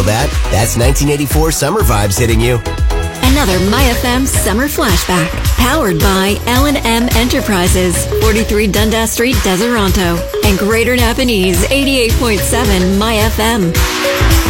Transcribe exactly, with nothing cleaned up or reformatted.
that, that's nineteen eighty-four summer vibes hitting you. Another MyFM Summer Flashback, powered by L and M Enterprises, forty-three Dundas Street, Deseronto, and Greater Napanese, eighty-eight point seven MyFM.